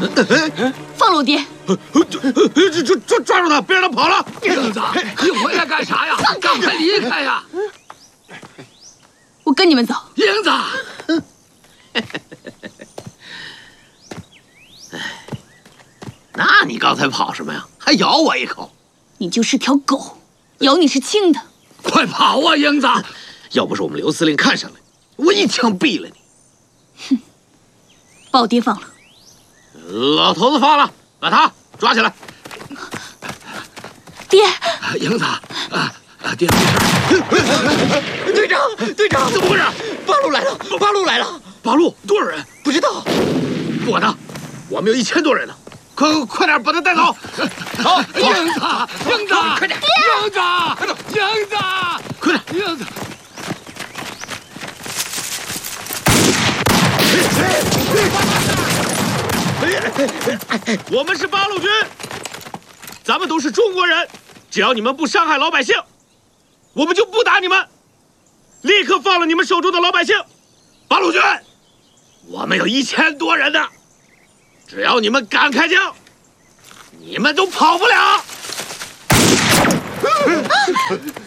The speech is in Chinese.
放了我爹！ 抓住他，别让他跑了！ 英子，你回来干啥呀？赶快离开呀！ 我跟你们走。 英子， 那你刚才跑什么呀？还咬我一口！ 你就是条狗，咬你是轻的。 快跑啊，英子！ 要不是我们刘司令看上了你，我一枪毙了你。 哼，把我爹放了。 老头子放了，把他抓起来。 爹， 英子，爹没事。 队长， 怎么回事？ 八路来了！ 八路多少人？ 不知道。 不管他，我们有1000多人呢。快点把他带走！ 好，英子， 快点！ 英子， 快点！ 英子。 我们是八路军，咱们都是中国人，只要你们不伤害老百姓，我们就不打你们，立刻放了你们手中的老百姓。八路军，我们有1000多人呢，只要你们敢开枪，你们都跑不了。